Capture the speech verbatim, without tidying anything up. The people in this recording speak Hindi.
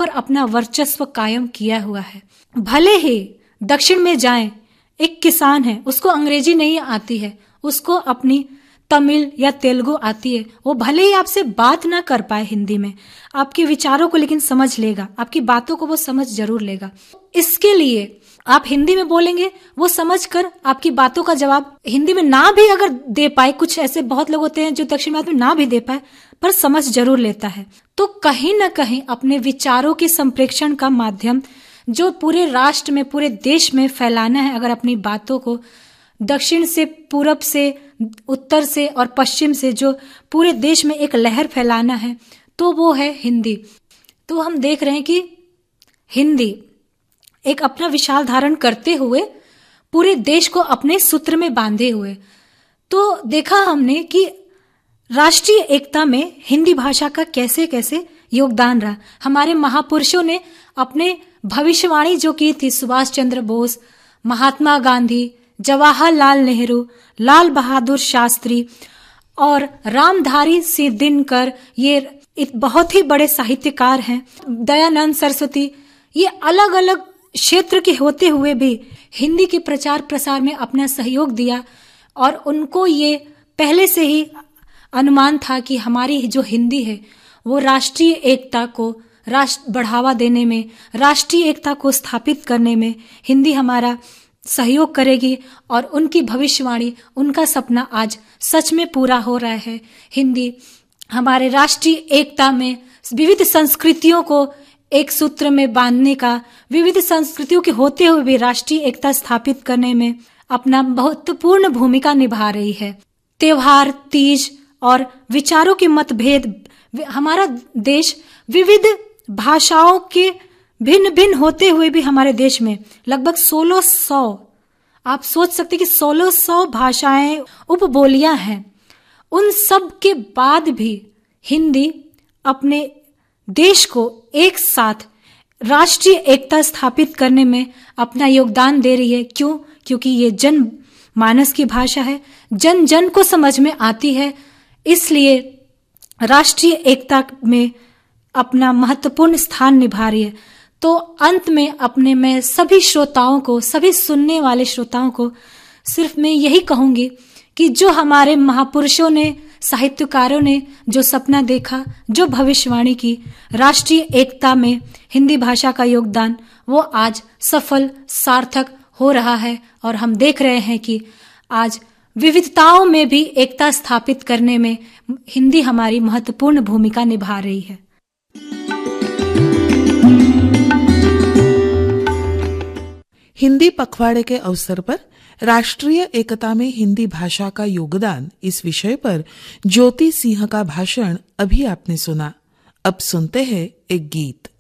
अपना वर्चस्व कायम किया हुआ है। भले ही दक्षिण में जाएं, एक किसान है, उसको अंग्रेजी नहीं आती है, उसको अपनी तमिल या तेलुगु आती है, वो भले ही आपसे बात ना कर पाए हिंदी में, आपके विचारों को लेकिन समझ लेगा, आपकी बातों को वो समझ जरूर लेगा। इसके लिए आप हिंदी में बोलेंगे, वो समझकर आपकी बातों का जवाब हिंदी में ना भी अगर दे पाए, कुछ ऐसे बहुत लोग होते हैं जो दक्षिण भारत में ना भी दे पाए पर समझ जरूर लेता है। तो कहीं ना कहीं अपने विचारों के संप्रेषण का माध्यम जो पूरे राष्ट्र में, पूरे देश में फैलाना है, अगर अपनी बातों को दक्षिण से, पूरब से, उत्तर से और पश्चिम से जो पूरे देश में एक लहर फैलाना है, तो वो है हिंदी। तो हम देख रहे हैं कि हिंदी एक अपना विशाल धारण करते हुए पूरे देश को अपने सूत्र में बांधे हुए, तो देखा हमने कि राष्ट्रीय एकता में हिंदी भाषा का कैसे कैसे योगदान रहा। हमारे महापुरुषों ने अपने भविष्यवाणी जो की थी, सुभाष चंद्र बोस, महात्मा गांधी, जवाहरलाल नेहरू, लाल बहादुर शास्त्री और रामधारी सिंह दिनकर, ये बहुत ही बड़े साहित्यकार हैं, दयानंद सरस्वती, ये अलग अलग क्षेत्र के होते हुए भी हिंदी के प्रचार प्रसार में अपना सहयोग दिया। और उनको ये पहले से ही अनुमान था कि हमारी जो हिंदी है वो राष्ट्रीय एकता को राष्ट्र बढ़ावा देने में, राष्ट्रीय एकता को स्थापित करने में हिंदी हमारा सहयोग करेगी। और उनकी भविष्यवाणी, उनका सपना आज सच में पूरा हो रहा है। हिंदी हमारे राष्ट्रीय एकता में विविध संस्कृतियों को एक सूत्र में बांधने का, विविध संस्कृतियों के होते हुए भी राष्ट्रीय एकता स्थापित करने में अपना महत्वपूर्ण भूमिका निभा रही है। त्योहार, तीज और विचारों के मतभेद, हमारा देश विविध भाषाओं के भिन्न भिन्न होते हुए भी हमारे देश में लगभग सोलह सौ, आप सोच सकते कि सोलह सौ भाषाएं, उपबोलियां हैं। उन सब के बाद भी हिंदी अपने देश को एक साथ राष्ट्रीय एकता स्थापित करने में अपना योगदान दे रही है। क्यों? क्योंकि ये जन मानस की भाषा है, जन जन को समझ में आती है, इसलिए राष्ट्रीय एकता में अपना महत्वपूर्ण स्थान निभा रही है। तो अंत में अपने मैं सभी श्रोताओं को, सभी सुनने वाले श्रोताओं को सिर्फ मैं यही कहूंगी कि जो हमारे महापुरुषों ने, साहित्यकारों ने जो सपना देखा, जो भविष्यवाणी की, राष्ट्रीय एकता में हिंदी भाषा का योगदान, वो आज सफल, सार्थक हो रहा है। और हम देख रहे हैं कि आज विविधताओं में भी एकता स्थापित करने में हिंदी हमारी महत्वपूर्ण भूमिका निभा रही है। हिंदी पखवाड़े के अवसर पर राष्ट्रीय एकता में हिंदी भाषा का योगदान, इस विषय पर ज्योति सिंह का भाषण अभी आपने सुना। अब सुनते हैं एक गीत।